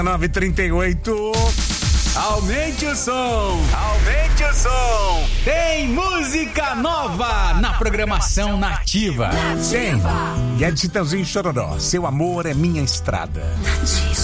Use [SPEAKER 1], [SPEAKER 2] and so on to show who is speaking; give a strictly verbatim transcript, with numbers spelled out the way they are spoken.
[SPEAKER 1] nove e trinta e oito. Aumente o som, aumente o som. Tem música nova na programação Nativa. Sim, e é de Chitãozinho e Chororó. Seu amor é minha estrada.